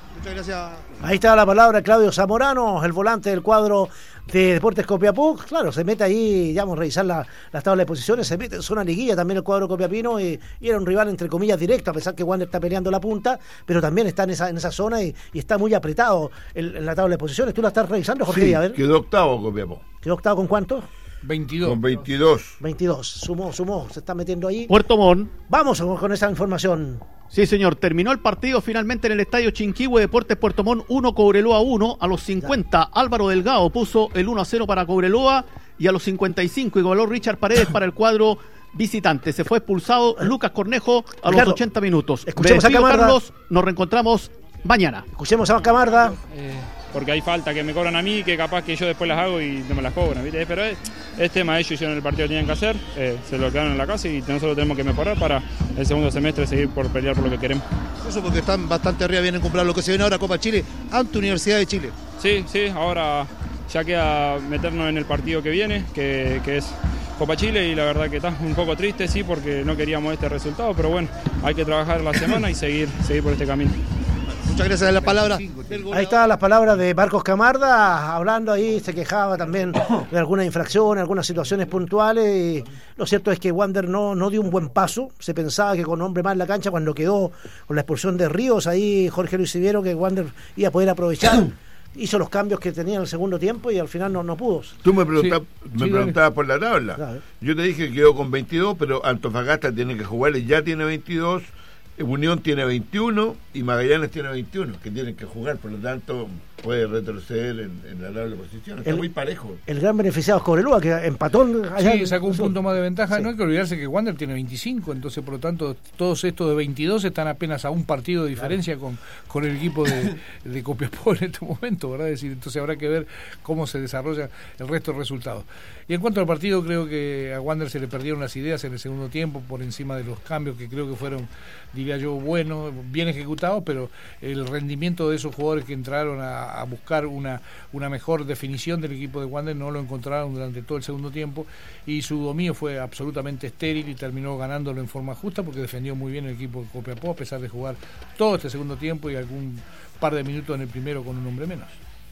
Muchas gracias. Ahí está la palabra Claudio Zamorano, el volante del cuadro de Deportes Copiapó. Claro, se mete ahí, ya vamos a revisar la tabla de posiciones, se mete en zona liguilla también el cuadro copiapino y era un rival entre comillas directo, a pesar que Wander está peleando la punta, pero también está en esa zona y está muy apretado en la tabla de posiciones. ¿Tú la estás revisando, Jorge? Sí, a ver. quedó octavo Copiapó. ¿Quedó octavo con cuánto? 22. Con 22. 22. Sumó, se está metiendo ahí. Puerto Montt. Vamos con esa información. Sí, señor. Terminó el partido finalmente en el estadio Chinquihue. Deportes Puerto Montt 1, Cobreloa 1. A los 50, Álvaro Delgado puso el 1-0 para Cobreloa. Y a los 55 igualó Richard Paredes para el cuadro visitante. Se fue expulsado Lucas Cornejo a los 80 minutos. Escuchemos a Camarda. Carlos, nos reencontramos mañana. Escuchemos a Camarda. Porque hay falta que me cobran a mí, que capaz que yo después las hago y no me las cobran, ¿viste? Pero es tema, ellos hicieron el partido que tenían que hacer, se lo quedaron en la casa y nosotros tenemos que mejorar para el segundo semestre seguir por pelear por lo que queremos. Eso porque están bastante arriba, vienen a comprar lo que se viene ahora Copa Chile ante Universidad de Chile. Sí, ahora ya queda meternos en el partido que viene, que es Copa Chile, y la verdad que está un poco triste, sí, porque no queríamos este resultado, pero bueno, hay que trabajar la semana y seguir por este camino. Muchas gracias a la palabra. Ahí está las palabras de Marcos Camarda, hablando ahí, se quejaba también de algunas infracciones, algunas situaciones puntuales. Y lo cierto es que Wander no dio un buen paso. Se pensaba que con hombre más en la cancha, cuando quedó con la expulsión de Ríos, ahí Jorge Luis Siviero, que Wander iba a poder aprovechar. Hizo los cambios que tenía en el segundo tiempo y al final no pudo. Tú me preguntabas por la tabla. Claro. Yo te dije que quedó con 22, pero Antofagasta tiene que jugar y ya tiene 22. Unión tiene 21 y Magallanes tiene 21, que tienen que jugar, por lo tanto puede retroceder en la tabla de posiciones. Está muy parejo. El gran beneficiado es Cobreloa, que empató allá. Sí, sacó un punto más de ventaja. Sí. No hay que olvidarse que Wander tiene 25, entonces por lo tanto todos estos de 22 están apenas a un partido de diferencia con el equipo de Copiapó en este momento, ¿verdad? Es decir, entonces habrá que ver cómo se desarrolla el resto de resultados. Y en cuanto al partido, creo que a Wander se le perdieron las ideas en el segundo tiempo por encima de los cambios que creo que fueron, diría yo, buenos, bien ejecutados, pero el rendimiento de esos jugadores que entraron a buscar una mejor definición del equipo de Wander no lo encontraron durante todo el segundo tiempo y su dominio fue absolutamente estéril y terminó ganándolo en forma justa porque defendió muy bien el equipo de Copiapó a pesar de jugar todo este segundo tiempo y algún par de minutos en el primero con un hombre menos.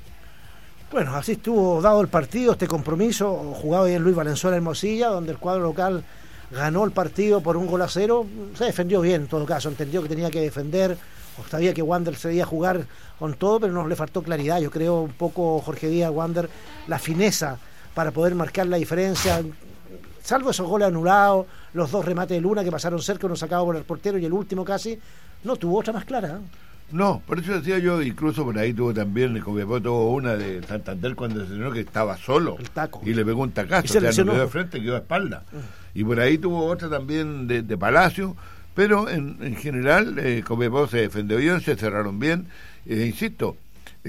Bueno, así estuvo dado el partido, este compromiso jugado ahí en Luis Valenzuela Hermosilla, donde el cuadro local ganó el partido por 1-0. Se defendió bien en todo caso, entendió que tenía que defender, sabía que Wander se debía jugar con todo, pero nos le faltó claridad. Yo creo un poco, Jorge Díaz, Wander, la fineza para poder marcar la diferencia, salvo esos goles anulados, los dos remates de Luna que pasaron cerca, uno sacado por el portero y el último casi, no tuvo otra más clara, ¿eh? No, por eso decía yo, incluso por ahí tuvo también, el Copiapó tuvo una de Santander cuando se llenó que estaba solo el taco, y le pegó un tacazo, y se lesionó. No quedó de frente, quedó de espalda. Y por ahí tuvo otra también de Palacio, pero en general Copiapó se defendió bien, se cerraron bien, insisto,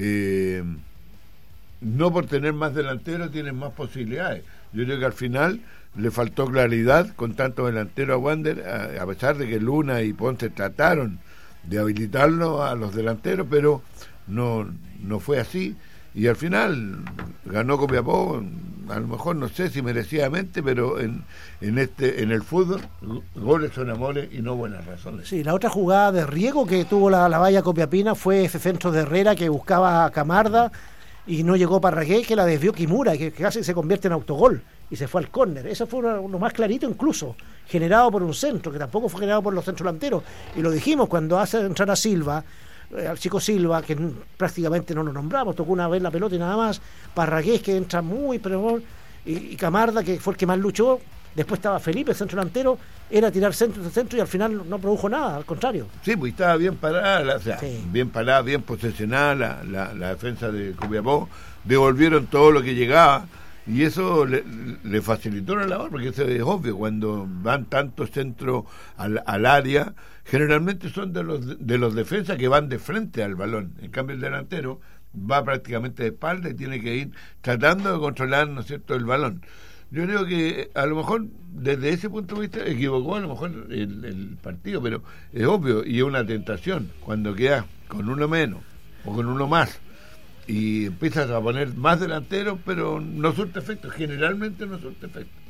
no por tener más delanteros tienen más posibilidades. Yo creo que al final le faltó claridad con tanto delantero a Wander, a pesar de que Luna y Ponce trataron de habilitarlo a los delanteros, pero no fue así y al final ganó Copiapó, a lo mejor no sé si merecidamente, pero en el fútbol goles son amores y no buenas razones. Sí, la otra jugada de riego que tuvo la valla copiapina fue ese centro de Herrera que buscaba a Camarda y no llegó Parragués, que la desvió Kimura, que casi se convierte en autogol y se fue al córner. Eso fue uno más clarito incluso, generado por un centro, que tampoco fue generado por los centrodelanteros. Y lo dijimos cuando hace entrar a Silva, al chico Silva, que prácticamente no lo nombramos, tocó una vez la pelota y nada más. Parragués, que entra muy pero y Camarda, que fue el que más luchó. Después estaba Felipe, el centro delantero, era tirar centro y al final no produjo nada, al contrario. Sí, pues estaba bien parada, o sea, sí, bien parada, bien posesionada la defensa de Copiapó, devolvieron todo lo que llegaba y eso le facilitó la labor, porque eso es obvio, cuando van tantos centros al área, generalmente son de los defensas que van de frente al balón, en cambio el delantero va prácticamente de espalda y tiene que ir tratando de controlar, ¿no es cierto?, el balón. Yo creo que a lo mejor desde ese punto de vista equivocó a lo mejor el partido, pero es obvio y es una tentación cuando quedas con uno menos o con uno más y empiezas a poner más delanteros, pero no surte efecto, generalmente no surte efecto.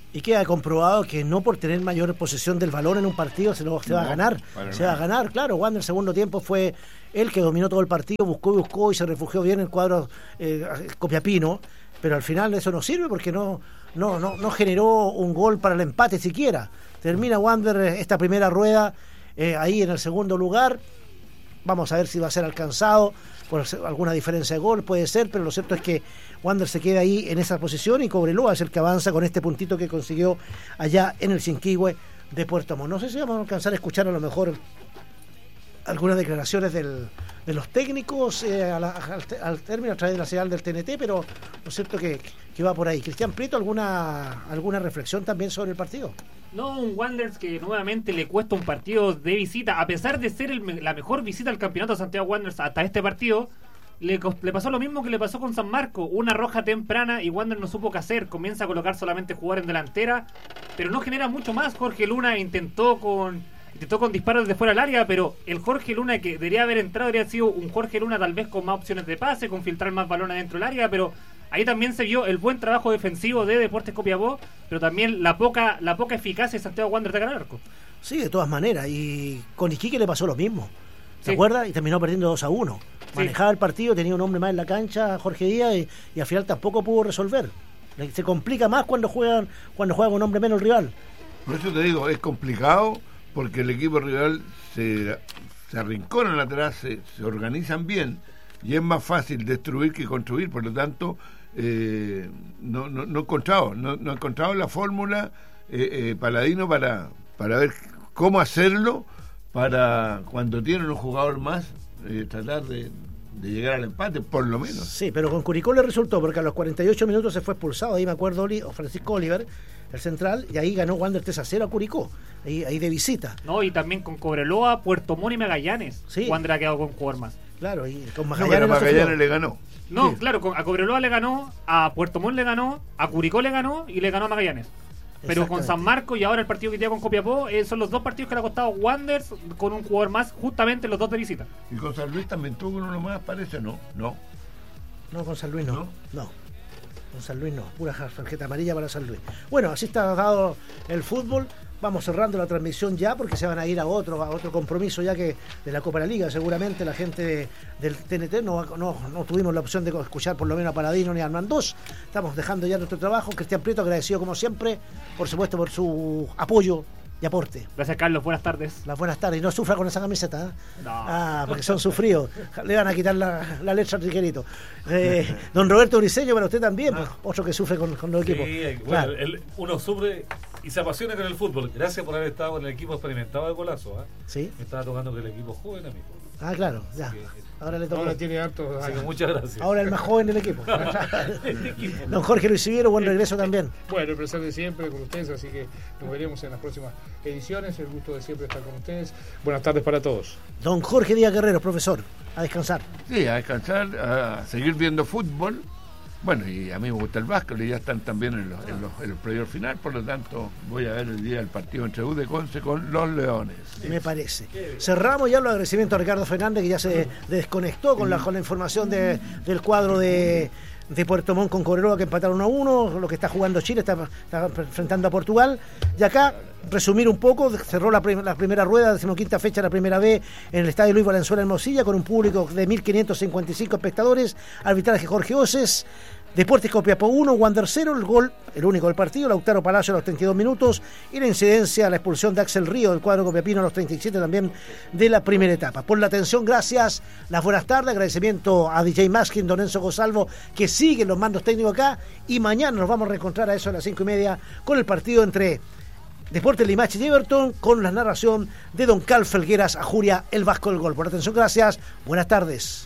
Y queda comprobado que no por tener mayor posesión del balón en un partido se va a ganar. Se va a ganar, claro. Wander el segundo tiempo fue el que dominó todo el partido, buscó y se refugió bien en el cuadro Copiapino, pero al final eso no sirve porque no generó un gol para el empate siquiera. Termina Wander esta primera rueda ahí en el segundo lugar. Vamos a ver si va a ser alcanzado por alguna diferencia de gol, puede ser, pero lo cierto es que Wander se queda ahí en esa posición y Cobreloa es el que avanza con este puntito que consiguió allá en el Chinquihue de Puerto Montt. No sé si vamos a alcanzar a escuchar a lo mejor algunas declaraciones de los técnicos al término a través de la señal del TNT, pero lo cierto que va por ahí. Cristian Prieto, ¿alguna reflexión también sobre el partido? No, un Wanderers que nuevamente le cuesta un partido de visita, a pesar de ser la mejor visita al campeonato de Santiago Wanderers hasta este partido. Le pasó lo mismo que le pasó con San Marco, una roja temprana y Wander no supo qué hacer, comienza a colocar solamente jugar en delantera, pero no genera mucho más. Jorge Luna intentó con disparos desde fuera del área, pero el Jorge Luna que debería haber entrado debería sido un Jorge Luna tal vez con más opciones de pase, con filtrar más balones dentro del área, pero ahí también se vio el buen trabajo defensivo de Deportes Copiapó, pero también la poca eficacia de Santiago Wanderers de ganar el arco. Sí, de todas maneras, y con Iquique le pasó lo mismo. ¿Se Sí. acuerda? Y terminó perdiendo 2-1. Manejaba el partido, tenía un hombre más en la cancha, Jorge Díaz, y al final tampoco pudo resolver. Se complica más cuando juega con un hombre menos el rival. Por eso te digo, es complicado porque el equipo rival se arrinconan atrás, se organizan bien y es más fácil destruir que construir. Por lo tanto, no he encontrado la fórmula Paladino para ver cómo hacerlo para cuando tienen un jugador más tratar de llegar al empate, por lo menos. Sí, pero con Curicó le resultó, porque a los 48 minutos se fue expulsado, ahí me acuerdo, Francisco Oliver, el central, y ahí ganó Wander 3-0 a Curicó, ahí de visita. No, y también con Cobreloa, Puerto Montt y Magallanes. Sí. Wander ha quedado con jugador más. Claro, y con No, Magallanes. pero no Magallanes sufrió. le ganó. No, Sí. claro, a Cobreloa le ganó, a Puerto Montt le ganó, a Curicó le ganó y le ganó a Magallanes. Pero con Exactamente. San Marco y ahora el partido que tiene con Copiapó son los dos partidos que le ha costado Wanderers con un jugador más, justamente los dos de visita. Y con San Luis también tuvo uno más, parece, ¿no? No, con San Luis no. ¿No? No. Con San Luis no. Pura tarjeta amarilla para San Luis. Bueno, así está dado el fútbol. Vamos cerrando la transmisión ya porque se van a ir a otro compromiso ya que de la Copa de la Liga. Seguramente la gente del TNT no tuvimos la opción de escuchar por lo menos a Paladino ni a Armandós. Estamos dejando ya nuestro trabajo. Cristian Prieto, agradecido como siempre, por supuesto por su apoyo y aporte. Gracias, Carlos. Buenas tardes. Las buenas tardes. Y no sufra con esa camiseta, ¿eh? No. Porque son sufridos. Le van a quitar la letra al tijerito. Don Roberto Briceño, para usted también, pues, otro que sufre con los equipos. Sí, Claro. bueno, uno sufre y se apasiona con el fútbol. Gracias por haber estado en el equipo experimentado de Golazo. Sí. Me estaba tocando que el equipo joven, amigo. Ah, claro, ya. Ahora le toca. Ahora tiene harto. Así que muchas gracias. Ahora el más joven del equipo. Don Jorge Luis Siviero, buen regreso también. Bueno, el placer de siempre con ustedes, así que nos veremos en las próximas ediciones. El gusto de siempre estar con ustedes. Buenas tardes para todos. Don Jorge Díaz Guerrero, profesor, a descansar. Sí, a descansar, a seguir viendo fútbol. Bueno, y a mí me gusta el básquet, y ya están también en el playoff final, por lo tanto voy a ver el día del partido entre U de Conce con los Leones. Me parece. Cerramos ya los agradecimientos a Ricardo Fernández, que ya se desconectó con la información del cuadro de Puerto Montt con Cobreloa, que empataron 1-1, lo que está jugando Chile, está enfrentando a Portugal. Y acá, resumir un poco, cerró la primera rueda, 15ª fecha, la primera B, en el Estadio Luis Valenzuela en Mosilla, con un público de 1.555 espectadores, arbitraje Jorge Oces. Deportes Copiapó 1, Wander 0, el gol, el único del partido, Lautaro Palacio a los 32 minutos, y la incidencia, la expulsión de Axel Río del cuadro copiapino a los 37 también de la primera etapa. Por la atención, gracias, las buenas tardes, agradecimiento a DJ Maskin, Don Enzo Gosalvo, que sigue los mandos técnicos acá, y mañana nos vamos a reencontrar a eso a las 5:30 con el partido entre Deportes Limache y Everton, con la narración de Don Cal Felgueras, a Juria, el Vasco del Gol. Por la atención, gracias, buenas tardes.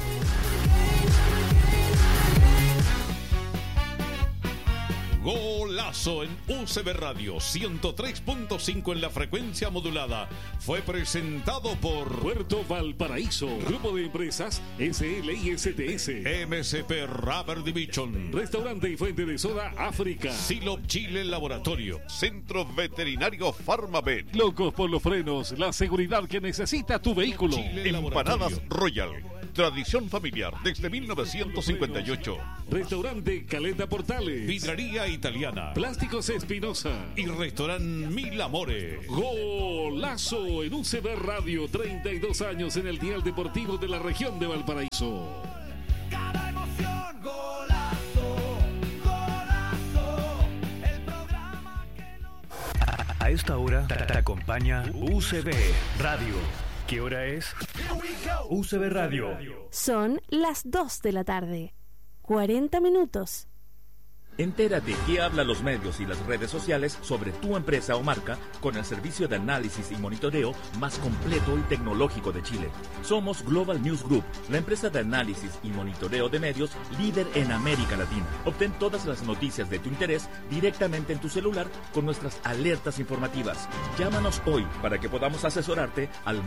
Golazo en UCB Radio 103.5 en la frecuencia modulada. Fue presentado por Puerto Valparaíso, Grupo de Empresas SLISTS, MSP Rubber Division, Restaurante y Fuente de Soda África, Silop Chile Laboratorio, Centro Veterinario Farmavet, Locos por los Frenos, la seguridad que necesita tu vehículo. Empanadas Royal, Tradición familiar desde 1958. Restaurante Caleta Portales. Vidrería italiana. Plásticos Espinosa. Y restaurante Mil Amores. Golazo en UCB Radio. 32 años en el dial deportivo de la región de Valparaíso. Cada emoción, golazo, golazo. El programa que no... A esta hora te acompaña UCB Radio. ¿Qué hora es? UCB Radio. Son las 2 de la tarde. 40 minutos. Entérate qué hablan los medios y las redes sociales sobre tu empresa o marca con el servicio de análisis y monitoreo más completo y tecnológico de Chile. Somos Global News Group, la empresa de análisis y monitoreo de medios líder en América Latina. Obtén todas las noticias de tu interés directamente en tu celular con nuestras alertas informativas. Llámanos hoy para que podamos asesorarte al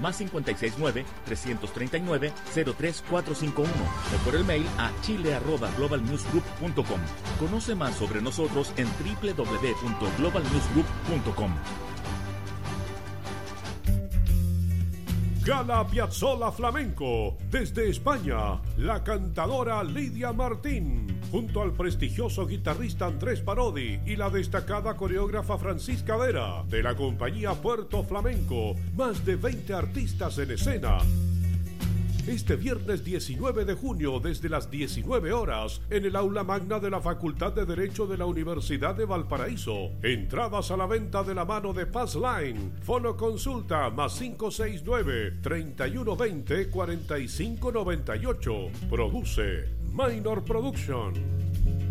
+569-339-03451 o por el mail a chile@globalnewsgroup.com. Conoce más sobre nosotros en www.globalnewsgroup.com. Gala Piazzolla Flamenco, desde España, la cantadora Lidia Martín, junto al prestigioso guitarrista Andrés Parodi y la destacada coreógrafa Francisca Vera, de la compañía Puerto Flamenco, más de 20 artistas en escena. Este viernes 19 de junio, desde las 19 horas, en el aula magna de la Facultad de Derecho de la Universidad de Valparaíso. Entradas a la venta de la mano de Passline. Fono consulta +569-3120-4598. Produce Minor Production.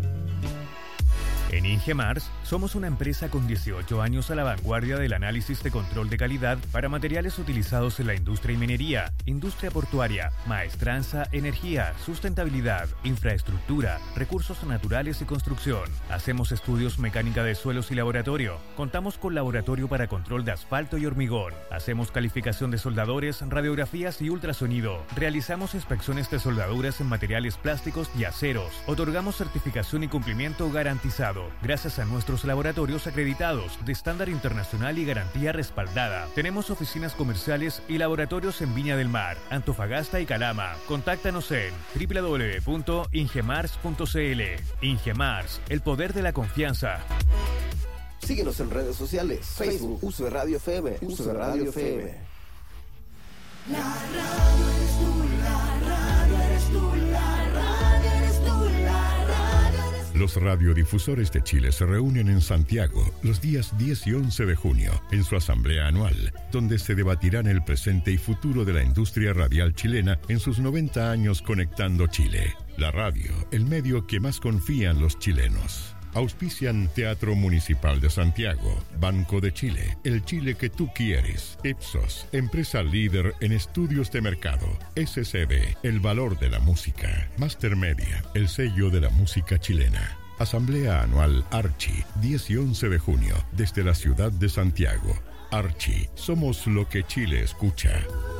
En Ingemars somos una empresa con 18 años a la vanguardia del análisis de control de calidad para materiales utilizados en la industria y minería, industria portuaria, maestranza, energía, sustentabilidad, infraestructura, recursos naturales y construcción. Hacemos estudios mecánica de suelos y laboratorio. Contamos con laboratorio para control de asfalto y hormigón. Hacemos calificación de soldadores, radiografías y ultrasonido. Realizamos inspecciones de soldaduras en materiales plásticos y aceros. Otorgamos certificación y cumplimiento garantizado gracias a nuestros laboratorios acreditados de estándar internacional y garantía respaldada. Tenemos oficinas comerciales y laboratorios en Viña del Mar, Antofagasta y Calama. Contáctanos en www.ingemars.cl. Ingemars, el poder de la confianza. Síguenos en redes sociales. Facebook, UCB Radio FM, UCB Radio FM. La radio eres tú, la radio eres tú, la radio eres tú, la radio eres tú. Los radiodifusores de Chile se reúnen en Santiago los días 10 y 11 de junio en su asamblea anual, donde se debatirán el presente y futuro de la industria radial chilena en sus 90 años conectando Chile. La radio, el medio que más confían los chilenos. Auspician Teatro Municipal de Santiago, Banco de Chile, el Chile que tú quieres, Ipsos, empresa líder en estudios de mercado, SCB, el valor de la música, Master Media, el sello de la música chilena. Asamblea Anual Archi, 10 y 11 de junio, desde la ciudad de Santiago. Archi, somos lo que Chile escucha.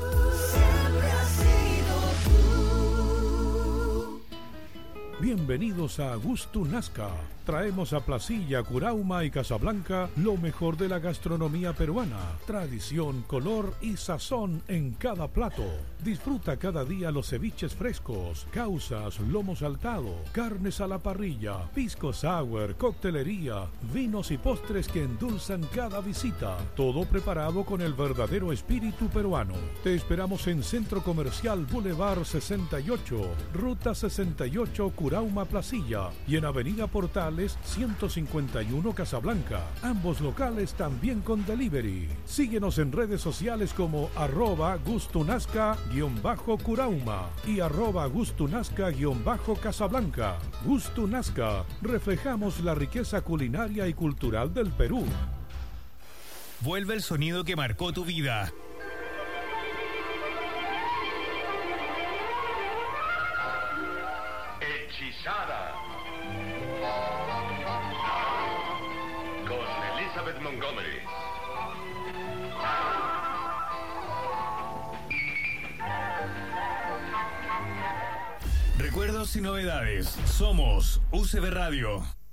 Bienvenidos a Gusto Nazca. Traemos a Placilla, Curauma y Casablanca lo mejor de la gastronomía peruana. Tradición, color y sazón en cada plato. Disfruta cada día los ceviches frescos, causas, lomo saltado, carnes a la parrilla, pisco sour, coctelería, vinos y postres que endulzan cada visita. Todo preparado con el verdadero espíritu peruano. Te esperamos en Centro Comercial Boulevard 68, Ruta 68, Curauma, Placilla, y en Avenida Portales 151, Casablanca. Ambos locales también con delivery. Síguenos en redes sociales como @gustunazca_Curauma y @gustunazca_Casablanca. Gusto Nazca, reflejamos la riqueza culinaria y cultural del Perú. Vuelve el sonido que marcó tu vida. Hechizada con Elizabeth Montgomery. Recuerdos y novedades. Somos UCB Radio.